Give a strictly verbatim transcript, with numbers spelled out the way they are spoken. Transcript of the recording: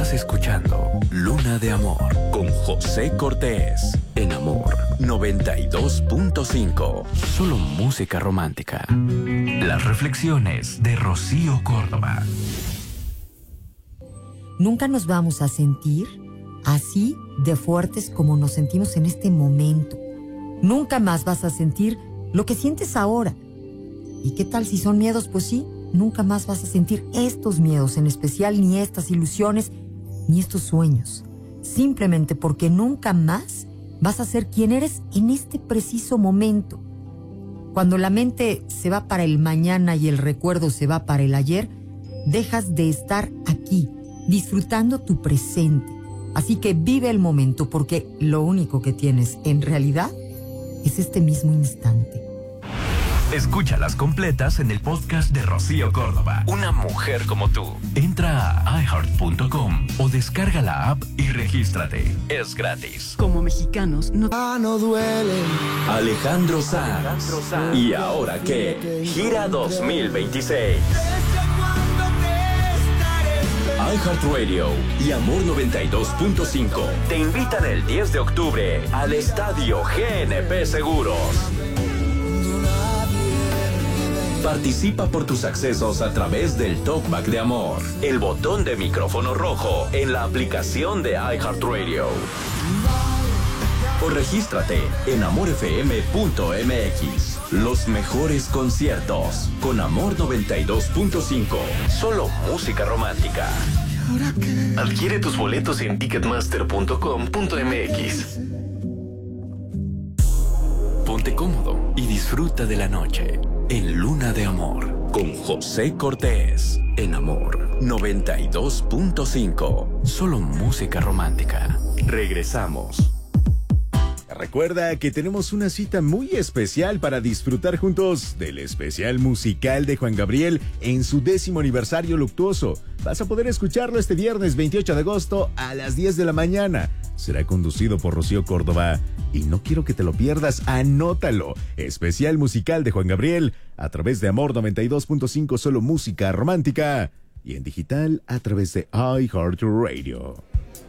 Estás escuchando Luna de Amor con José Cortés en Amor noventa y dos punto cinco. Solo música romántica. Las reflexiones de Rocío Córdoba. Nunca nos vamos a sentir así de fuertes como nos sentimos en este momento. Nunca más vas a sentir lo que sientes ahora. ¿Y qué tal si son miedos? Pues sí, nunca más vas a sentir estos miedos, en especial ni estas ilusiones, ni estos sueños. Simplemente porque nunca más vas a ser quien eres en este preciso momento. Cuando la mente se va para el mañana y el recuerdo se va para el ayer, dejas de estar aquí, disfrutando tu presente. Así que vive el momento, porque lo único que tienes en realidad es este mismo instante. Escúchalas completas en el podcast de Rocío Córdoba. Una mujer como tú. Entra a i heart punto com o descarga la app y regístrate. Es gratis. Como mexicanos no, ah, no duele. Alejandro Sanz. ¿Y ahora qué? Gira dos mil veintiséis. iHeartRadio y Amor noventa y dos punto cinco te invitan el diez de octubre al Estadio G N P Seguros. Participa por tus accesos a través del Talkback de Amor, el botón de micrófono rojo en la aplicación de iHeartRadio. O regístrate en amor f m punto m x. Los mejores conciertos con Amor noventa y dos punto cinco. Solo música romántica. Adquiere tus boletos en ticketmaster punto com punto m x. Ponte cómodo y disfruta de la noche en Luna de Amor con José Cortés en Amor noventa y dos punto cinco. Solo música romántica. Regresamos. Recuerda que tenemos una cita muy especial para disfrutar juntos del especial musical de Juan Gabriel en su décimo aniversario luctuoso. Vas a poder escucharlo este viernes veintiocho de agosto a las diez de la mañana. Será conducido por Rocío Córdoba y no quiero que te lo pierdas, anótalo. Especial musical de Juan Gabriel a través de Amor noventa y dos punto cinco, solo música romántica, y en digital a través de iHeartRadio.